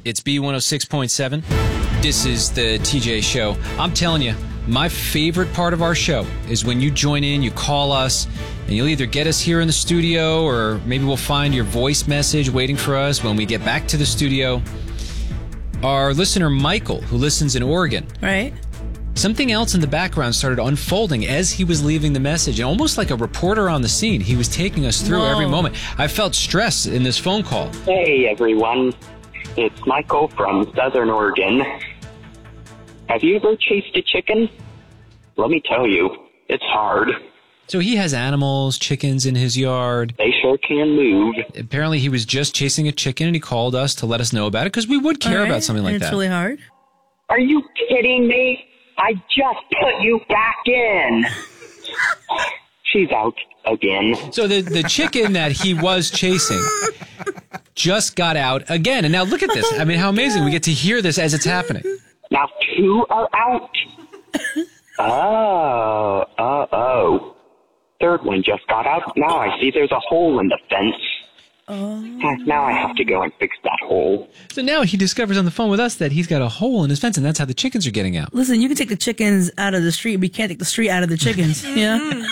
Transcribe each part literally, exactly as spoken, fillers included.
It's B one oh six point seven. This is the T J Show. I'm telling you, my favorite part of our show is when you join in, you call us, and you'll either get us here in the studio or maybe we'll find your voice message waiting for us when we get back to the studio. Our listener, Michael, who listens in Oregon. Right. Something else in the background started unfolding as he was leaving the message. And almost like a reporter on the scene, he was taking us through Whoa. every moment. I felt stress in this phone call. Hey, everyone. It's Michael from Southern Oregon. Have you ever chased a chicken? Let me tell you, it's hard. So he has animals, chickens in his yard. They sure can move. Apparently he was just chasing a chicken and he called us to let us know about it because we would care All right. about something like and it's that. It's really hard. Are you kidding me? I just put you back in. She's out again. So the, the chicken that he was chasing just got out again. And now look at this. I mean, how amazing. We get to hear this as it's happening. Now two are out. Oh, oh, oh. Third one just got out. Now I see there's a hole in the fence. Oh. Now I have to go and fix that hole. So now he discovers on the phone with us that he's got a hole in his fence, and that's how the chickens are getting out. Listen, you can take the chickens out of the street, but you can't take the street out of the chickens. Yeah.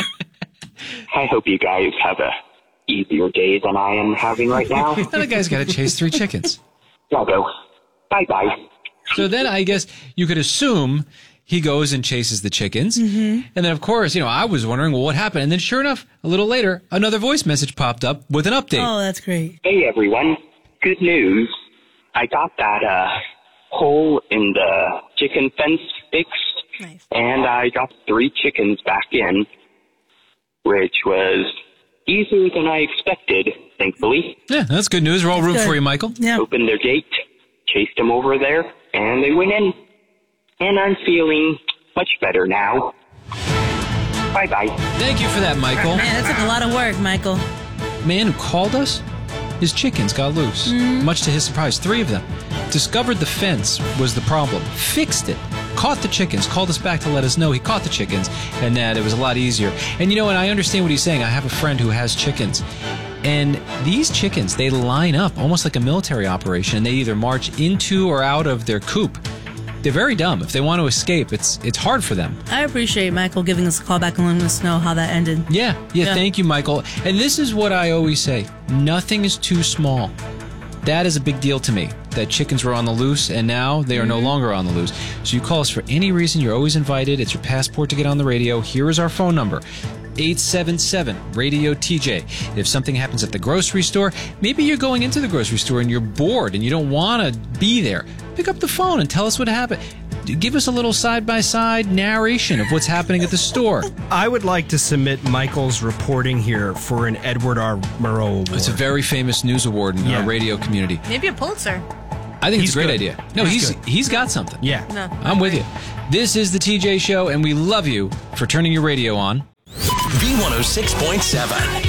I hope you guys have a easier day than I am having right now. Now the guy's got to chase three chickens. I'll go. Bye-bye. So then I guess you could assume he goes and chases the chickens. Mm-hmm. And then, of course, you know, I was wondering, well, what happened? And then sure enough, a little later, another voice message popped up with an update. Oh, that's great. Hey, everyone. Good news. I got that uh, hole in the chicken fence fixed. Nice. And I got three chickens back in, which was easier than I expected, thankfully. Yeah, that's good news. We're all That's rooting good. for you, Michael. Yeah. Opened their gate, chased them over there, and they went in. And I'm feeling much better now. Bye-bye. Thank you for that, Michael. Man, that took a lot of work, Michael. Man who called us, his chickens got loose. Mm-hmm. Much to his surprise, three of them. Discovered the fence was the problem. Fixed it. Caught the chickens. Called us back to let us know he caught the chickens and that it was a lot easier. And you know, and I understand what he's saying. I have a friend who has chickens. And these chickens, they line up almost like a military operation. They either march into or out of their coop. They're very dumb. If they want to escape, it's it's hard for them. I appreciate Michael giving us a call back and letting us know how that ended. Yeah, yeah, Yeah. thank you, Michael. And this is what I always say. Nothing is too small. That is a big deal to me, that chickens were on the loose, and now they are no longer on the loose. So you call us for any reason. You're always invited. It's your passport to get on the radio. Here is our phone number, eight seven seven, radio T J. If something happens at the grocery store, maybe you're going into the grocery store and you're bored and you don't want to be there, pick up the phone and tell us what happened. Give us a little side-by-side narration of what's happening at the store. I would like to submit Michael's reporting here for an Edward R. Murrow Award. It's a very famous news award in Yeah. our radio community. Maybe a Pulitzer. I think He's it's a great good. idea. No, He's he's good. he's got something. Yeah. No. I'm with you. This is the T J Show, and we love you for turning your radio on. B one oh six point seven.